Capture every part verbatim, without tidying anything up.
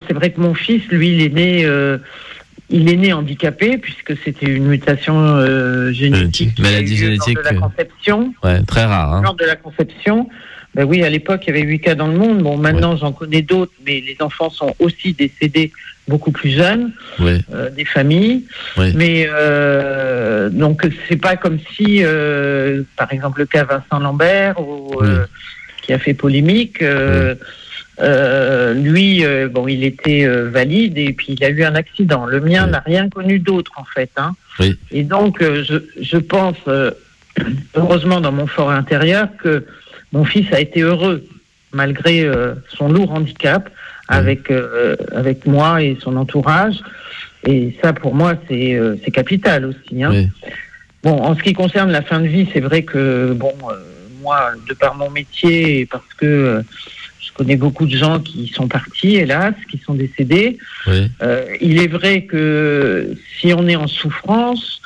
c'est vrai que mon fils, lui, il est né, euh, il est né handicapé puisque c'était une mutation euh, génétique, maladie génétique, lors de la conception. Ouais, très rare. Hein. Lors de la conception. Ben oui, à l'époque, il y avait huit cas dans le monde. Bon, maintenant, ouais. j'en connais d'autres, mais les enfants sont aussi décédés beaucoup plus jeunes, ouais. euh, des familles. Ouais. Mais euh, donc, c'est pas comme si, euh, par exemple, le cas Vincent Lambert, ou, euh, ouais. qui a fait polémique, euh, ouais. euh, lui, euh, bon, il était euh, valide et puis il a eu un accident. Le mien ouais. n'a rien connu d'autre, en fait. Hein. Oui. Et donc, euh, je, je pense, euh, heureusement, dans mon fort intérieur, que mon fils a été heureux, malgré euh, son lourd handicap, avec, euh, avec moi et son entourage. Et ça, pour moi, c'est, euh, c'est capital aussi. Hein. Oui. Bon, en ce qui concerne la fin de vie, c'est vrai que, bon, euh, moi, de par mon métier, et parce que euh, je connais beaucoup de gens qui sont partis, hélas, qui sont décédés, oui. euh, il est vrai que si on est en souffrance,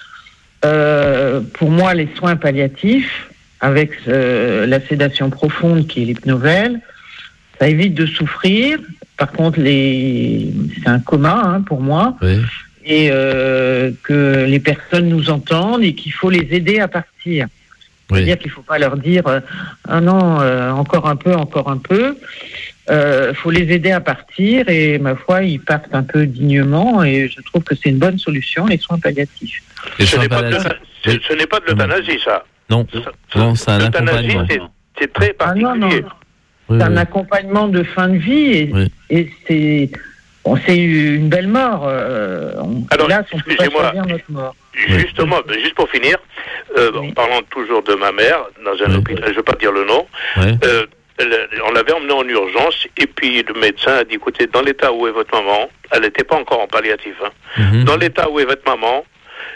euh, pour moi, les soins palliatifs, avec euh, la sédation profonde qui est l'hypnovèle, ça évite de souffrir. Par contre, les... c'est un coma hein, pour moi, oui. et euh, que les personnes nous entendent et qu'il faut les aider à partir. Oui. C'est-à-dire qu'il ne faut pas leur dire euh, « Ah non, euh, encore un peu, encore un peu ». Il euh, faut les aider à partir et, ma foi, ils partent un peu dignement et je trouve que c'est une bonne solution, les soins palliatifs. Les soins ce, n'est palliatifs. Pas de, ce, ce n'est pas de l'euthanasie, ça. Non, ça, non c'est un accompagnement. C'est, c'est très particulier. Ah non, non. Oui, c'est oui. un accompagnement de fin de vie et, oui. et c'est, bon, c'est une belle mort. Euh, on, Alors, là, on peut pas choisir notre mort. Justement, oui. juste pour finir, euh, oui. en parlant toujours de ma mère, dans un oui. hôpital, je ne veux pas dire le nom, oui. euh, on l'avait emmenée en urgence et puis le médecin a dit, écoutez, dans l'état où est votre maman, elle n'était pas encore en palliatif, hein, mm-hmm. dans l'état où est votre maman,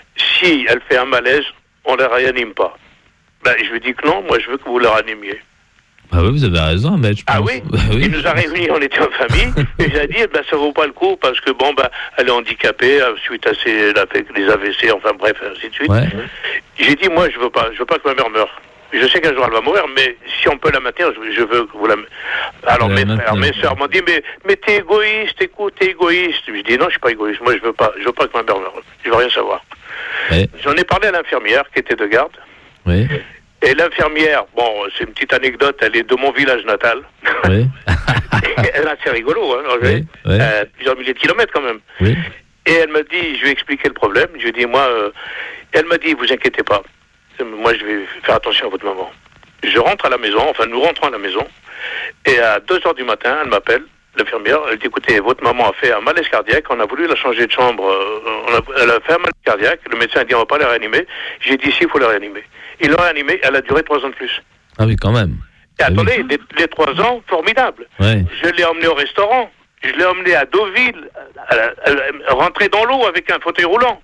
si elle fait un malaise, on ne la réanime pas. Ben, je lui dis que non, moi je veux que vous la réanimiez. Ah oui, vous avez raison, mais je pense... Ah oui, bah oui. Il nous a réunis, on était en famille, et j'ai dit, ben, ça vaut pas le coup, parce que bon, ben, elle est handicapée, suite à ses, les A V C, enfin bref, ainsi de suite. Ouais. J'ai dit, moi, je veux pas, je veux pas que ma mère meure. Je sais qu'un jour elle va mourir, mais si on peut la maintenir, je, je veux que vous la... Alors mes frères, mes sœurs m'ont dit, mais, mais t'es égoïste, écoute, t'es égoïste. Je dis, non, je suis pas égoïste, moi, je veux pas, je veux pas que ma mère meure. Je veux rien savoir. Ouais. J'en ai parlé à l'infirmière, qui était de garde. Oui. Et l'infirmière, bon, c'est une petite anecdote, elle est de mon village natal. Oui. Elle a assez rigolo, hein, oui, oui. Euh, plusieurs milliers de kilomètres quand même. Oui. Et elle m'a dit, je lui ai expliqué le problème. Je lui ai dit, moi, euh, elle m'a dit, vous inquiétez pas, moi je vais faire attention à votre maman. Je rentre à la maison, enfin nous rentrons à la maison, et à deux heures du matin, elle m'appelle, l'infirmière, elle dit, écoutez, votre maman a fait un malaise cardiaque, on a voulu la changer de chambre, on a, elle a fait un malaise cardiaque, le médecin a dit, on va pas la réanimer. J'ai dit, si, il faut la réanimer. Il l'a réanimée, elle a duré trois ans de plus. Ah oui, quand même. Et ah attendez, oui. les, les trois ans, formidable. Ouais. Je l'ai emmenée au restaurant, je l'ai emmenée à Deauville, elle, elle, elle rentrait dans l'eau avec un fauteuil roulant,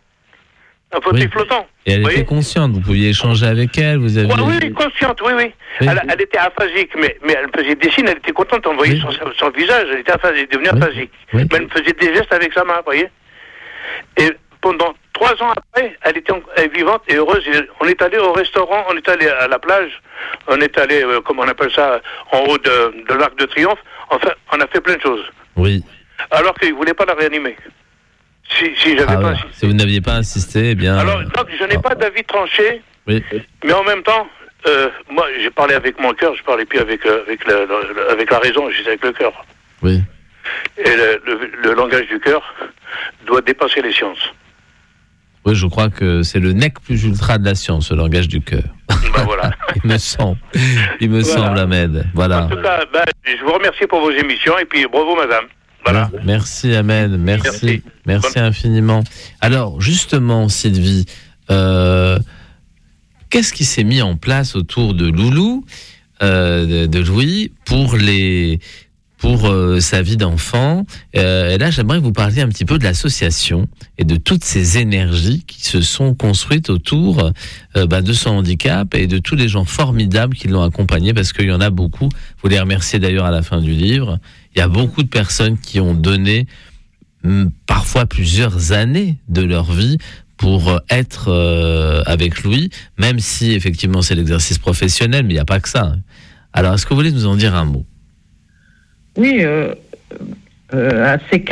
un fauteuil oui. flottant. Et elle était consciente, vous pouviez échanger avec elle, vous aviez... Oui, oui, consciente, oui, oui. oui. Elle, elle était aphasique, mais, mais elle faisait des signes, elle était contente, on voyait oui. son, son visage, elle était aphasique, elle devenait oui. aphasique. Oui. Mais elle faisait des gestes avec sa main, vous voyez. Et pendant trois ans après, elle était elle est vivante et heureuse. Et on est allé au restaurant, on est allé à la plage, on est allé, euh, comment on appelle ça, en haut de, de l'Arc de Triomphe. Enfin, on a fait plein de choses. Oui. Alors qu'ils ne voulaient pas la réanimer. Si, si j'avais ah pas ouais. insisté. Si vous n'aviez pas insisté, eh bien... Alors, donc, je n'ai ah. pas d'avis tranché, oui. mais en même temps, euh, moi, j'ai parlé avec mon cœur, je parlais plus avec, euh, avec, la, la, avec la raison, j'étais avec le cœur. Oui. Et le, le, le langage du cœur doit dépasser les sciences. Oui, je crois que c'est le nec plus ultra de la science, le langage du cœur. Ben voilà. Il me semble, il me voilà. semble, Ahmed. Voilà. En tout cas, ben, je vous remercie pour vos émissions et puis bravo, madame. Voilà. Merci, Ahmed. Merci, merci, merci infiniment. Alors, justement, Sylvie, euh, qu'est-ce qui s'est mis en place autour de Loulou, euh, de, de Louis, pour les pour euh, sa vie d'enfant. Euh, et là, j'aimerais que vous parliez un petit peu de l'association et de toutes ces énergies qui se sont construites autour euh, bah, de son handicap et de tous les gens formidables qui l'ont accompagné, parce qu'il y en a beaucoup. Vous les remerciez d'ailleurs à la fin du livre. Il y a beaucoup de personnes qui ont donné m, parfois plusieurs années de leur vie pour être euh, avec Louis, même si effectivement c'est l'exercice professionnel, mais il n'y a pas que ça. Alors, est-ce que vous voulez nous en dire un mot ? Oui, euh, euh, assez